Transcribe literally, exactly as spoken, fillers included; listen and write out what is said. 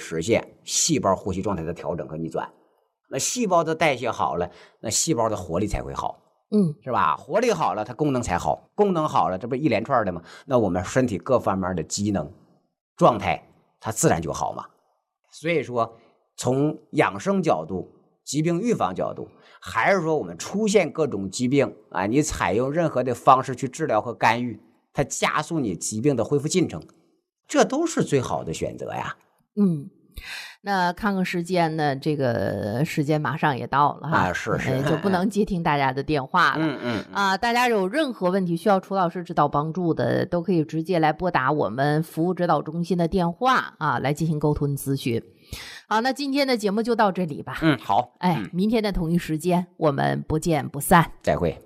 实现细胞呼吸状态的调整和逆转。那细胞的代谢好了，那细胞的活力才会好， 嗯， 是吧？活力好了，它功能才好，功能好了，这不一连串的吗？那我们身体各方面的机能状态，它自然就好嘛。所以说，从养生角度、疾病预防角度，还是说我们出现各种疾病啊，你采用任何的方式去治疗和干预，它加速你疾病的恢复进程，这都是最好的选择呀。 嗯。那看看时间呢，这个时间马上也到了哈， 啊，是是， 哎，就不能接听大家的电话了。 嗯嗯啊，大家有任何问题需要楚老师指导帮助的，都可以直接来拨打我们服务指导中心的电话啊，来进行沟通咨询。好，那今天的节目就到这里吧。 嗯，好， 哎，明天的同一时间我们不见不散。 再会。